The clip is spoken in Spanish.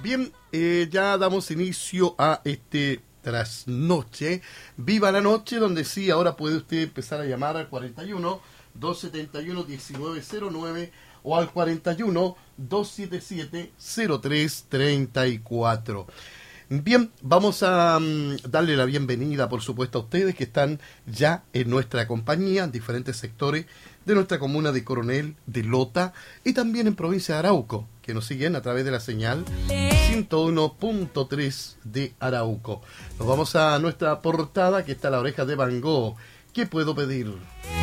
Bien, ya damos inicio a este trasnoche. Viva la noche, donde sí, ahora puede usted empezar a llamar al 41 271 1909 o al 41 277 0334. Bien, vamos a darle la bienvenida, por supuesto, a ustedes que están ya en nuestra compañía, en diferentes sectores de nuestra comuna de Coronel, de Lota y también en provincia de Arauco, que nos siguen a través de la señal 101.3 de Arauco. Nos vamos a nuestra portada, que está La Oreja de Van Gogh. ¿Qué puedo pedir?